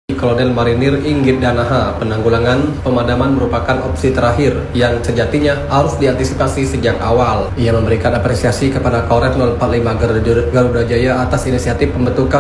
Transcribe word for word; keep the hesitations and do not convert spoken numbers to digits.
Kolonel Marinir Inggit Danaha, penanggulangan pemadaman merupakan opsi terakhir yang sejatinya harus diantisipasi sejak awal. Ia memberikan apresiasi kepada Korem nol empat puluh lima Garuda Jaya atas inisiatif pembentukan